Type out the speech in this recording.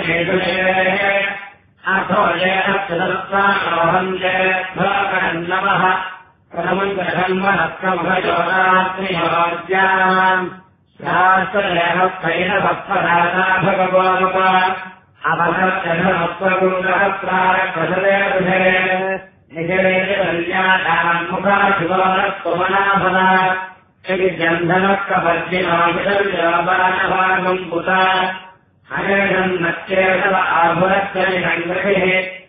अथो येन नमः प्रथमम् ग्रहन्मनस्तमभयोरात्रियोज्याम् शास्त्रैनभक्तराजा भगवान् अवहत्यधमत्वगुणहस्तारप्रसदे निजवेदल्याम् मुखाशिवनत्वमनाभना जन्धनकवर्जिनाभिधव्याबाणभागम् पुता हरेणम् नच्चेतव आभुरस्य निरङ्गभिः